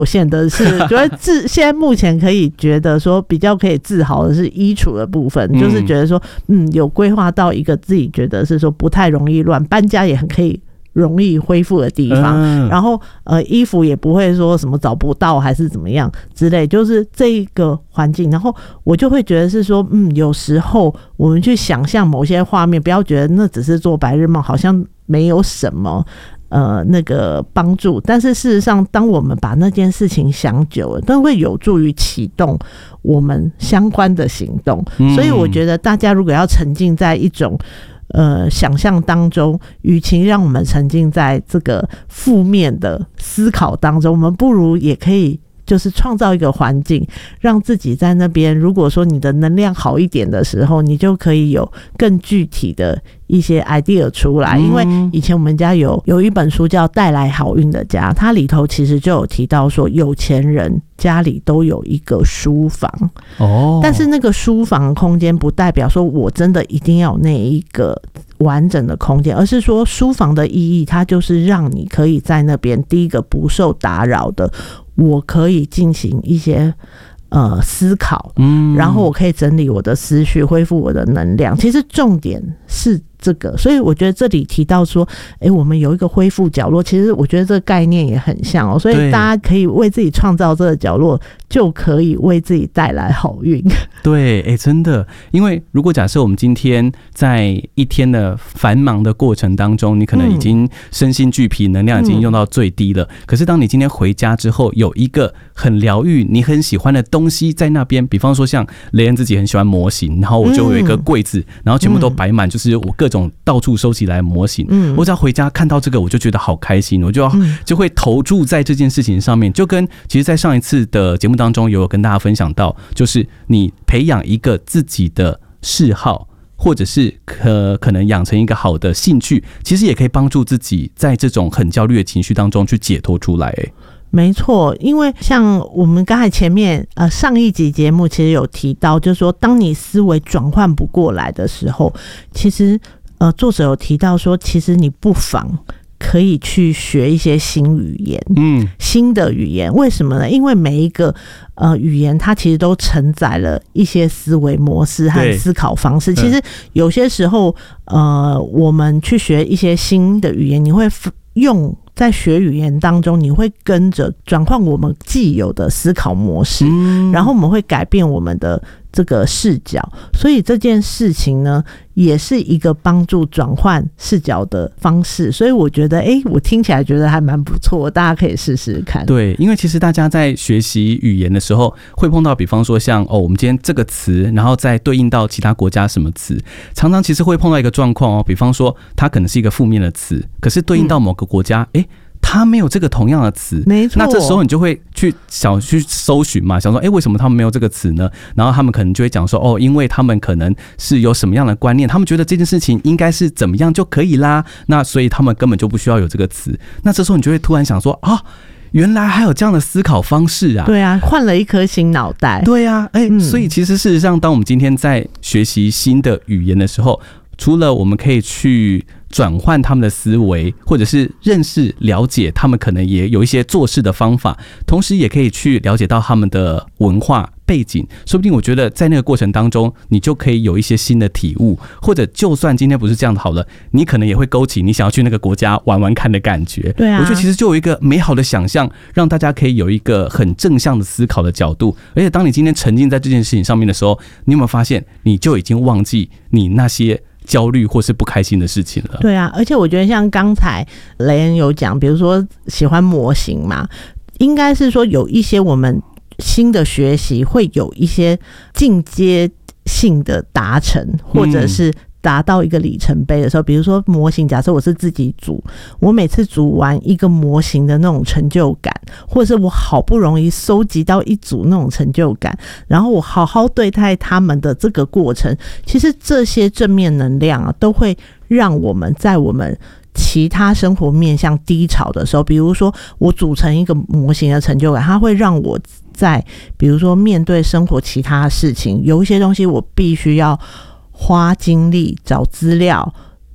有限的是觉得现在目前可以觉得说比较可以自豪的是衣橱的部分，就是觉得说有规划到一个自己觉得是说不太容易乱，搬家也很可以容易恢复的地方，然后衣服也不会说什么找不到还是怎么样之类，就是这一个环境。然后我就会觉得是说有时候我们去想象某些画面，不要觉得那只是做白日梦，好像没有什么那个帮助，但是事实上当我们把那件事情想久了，都会有助于启动我们相关的行动。所以我觉得大家如果要沉浸在一种想象当中，与其让我们沉浸在这个负面的思考当中，我们不如也可以就是创造一个环境，让自己在那边，如果说你的能量好一点的时候，你就可以有更具体的一些 idea 出来。因为以前我们家有一本书叫《带来好运的家》，它里头其实就有提到说，有钱人家里都有一个书房但是那个书房空间不代表说我真的一定要有那一个完整的空间，而是说书房的意义，它就是让你可以在那边第一个不受打扰的，我可以进行一些思考，然后我可以整理我的思绪，恢复我的能量。其实重点是这个，所以我觉得这里提到说我们有一个恢复角落，其实我觉得这个概念也很像所以大家可以为自己创造这个角落，就可以为自己带来好运。 对，真的，因为如果假设我们今天在一天的繁忙的过程当中，你可能已经身心俱疲，能量已经用到最低了，可是当你今天回家之后，有一个很疗愈你很喜欢的东西在那边，比方说像雷恩自己很喜欢模型，然后我就有一个柜子，然后全部都摆满就是我各种到处收集来的模型，我只要回家看到这个，我就觉得好开心，我就会投注在这件事情上面。就跟其实在上一次的节目当中有跟大家分享到，就是你培养一个自己的嗜好，或者是可能养成一个好的兴趣，其实也可以帮助自己在这种很焦虑的情绪当中去解脱出来。 没错，因为像我们刚才前面上一集节目其实有提到，就是说当你思维转换不过来的时候，其实作者有提到说，其实你不妨可以去学一些新语言，新的语言。为什么呢？因为每一个语言它其实都承载了一些思维模式和思考方式。其实有些时候我们去学一些新的语言，你会用在学语言当中，你会跟着转换我们既有的思考模式，然后我们会改变我们的这个视角。所以这件事情呢，也是一个帮助转换视角的方式。所以我觉得我听起来觉得还蛮不错，大家可以试试看。 对，因为其实大家在学习语言的时候会碰到，比方说像我们今天这个词，然后再对应到其他国家什么词，常常其实会碰到一个状况比方说它可能是一个负面的词，可是对应到某个国家他没有这个同样的词， 没错。 那这时候你就会想去搜寻嘛，想说为什么他们没有这个词呢？然后他们可能就会讲说因为他们可能是有什么样的观念，他们觉得这件事情应该是怎么样就可以啦，那所以他们根本就不需要有这个词。那这时候你就会突然想说原来还有这样的思考方式啊！ 对啊，换了一颗新脑袋。 对啊，所以其实事实上，当我们今天在学习新的语言的时候，除了我们可以去转换他们的思维，或者是认识了解他们可能也有一些做事的方法，同时也可以去了解到他们的文化背景，说不定我觉得在那个过程当中你就可以有一些新的体悟，或者就算今天不是这样的好了，你可能也会勾起你想要去那个国家玩玩看的感觉。 对啊， 我觉得其实就有一个美好的想象，让大家可以有一个很正向的思考的角度。而且当你今天沉浸在这件事情上面的时候，你有没有发现你就已经忘记你那些焦虑或是不开心的事情了？ 对啊，而且我觉得像刚才雷恩有讲，比如说喜欢模型嘛，应该是说有一些我们新的学习会有一些进阶性的达成，或者是达到一个里程碑的时候，比如说模型，假设我是自己组，我每次组完一个模型的那种成就感，或者是我好不容易收集到一组那种成就感，然后我好好对待他们的这个过程，其实这些正面能量都会让我们在我们其他生活面向低潮的时候，比如说我组成一个模型的成就感，它会让我在比如说面对生活其他的事情，有一些东西我必须要花精力找资料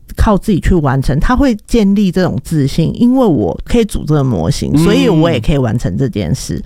靠自己去完成，他会建立这种自信，因为我可以组这个模型，所以我也可以完成这件事。